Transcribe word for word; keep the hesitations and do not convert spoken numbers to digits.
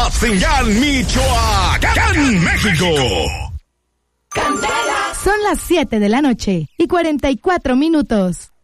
Patzingán, Michoacán, México. Son las siete de la noche y cuarenta y cuatro minutos.